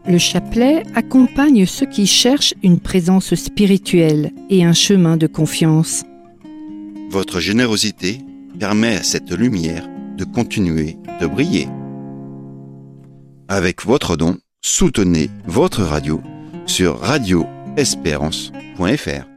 Le chapelet accompagne ceux qui cherchent une présence spirituelle et un chemin de confiance. Votre générosité permet à cette lumière de continuer de briller. Avec votre don, soutenez votre radio sur radioespérance.fr.